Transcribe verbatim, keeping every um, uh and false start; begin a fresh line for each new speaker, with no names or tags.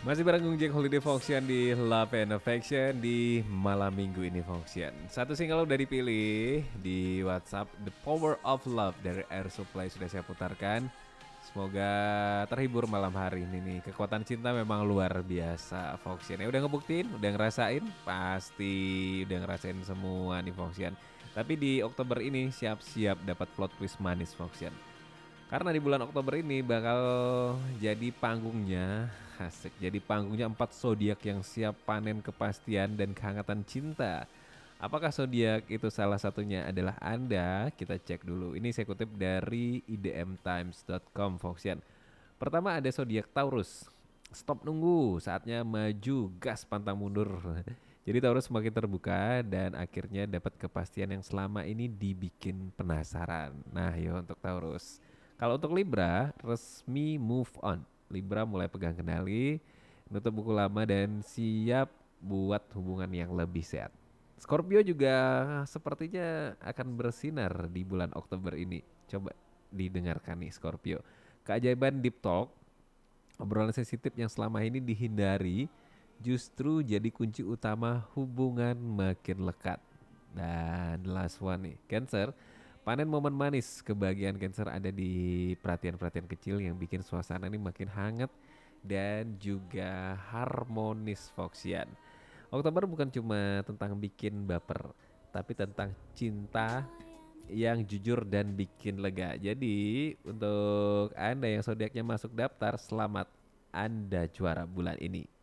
Masih bareng Jack Holiday Function di Love and Affection di malam minggu ini Function. Satu single udah dipilih di WhatsApp, The Power of Love dari Air Supply sudah saya putarkan. Semoga terhibur malam hari ini nih. Kekuatan cinta memang luar biasa Function. Ya udah ngebuktiin, udah ngerasain, pasti udah ngerasain semua nih Function. Tapi di Oktober ini siap-siap dapat plot twist manis Function. Karena di bulan Oktober ini bakal jadi panggungnya, asik, jadi panggungnya empat zodiak yang siap panen kepastian dan kehangatan cinta. Apakah zodiak itu salah satunya adalah Anda? Kita cek dulu. Ini saya kutip dari i d m times dot com, Foxian. Pertama ada zodiak Taurus. Stop nunggu, saatnya maju, gas pantang mundur. Jadi Taurus semakin terbuka dan akhirnya dapat kepastian yang selama ini dibikin penasaran. Nah, yuk untuk Taurus. Kalau untuk Libra, resmi move on. Libra mulai pegang kendali, nutup buku lama dan siap buat hubungan yang lebih sehat. Scorpio juga sepertinya akan bersinar di bulan Oktober ini. Coba didengarkan nih Scorpio. Keajaiban Deep Talk, obrolan sensitif yang selama ini dihindari justru jadi kunci utama hubungan makin lekat. Dan last one nih, Cancer. Panen momen manis, kebahagiaan Cancer ada di perhatian-perhatian kecil yang bikin suasana ini makin hangat dan juga harmonis Foxian. Oktober bukan cuma tentang bikin baper, tapi tentang cinta yang jujur dan bikin lega. Jadi untuk Anda yang zodiaknya masuk daftar, selamat Anda juara bulan ini.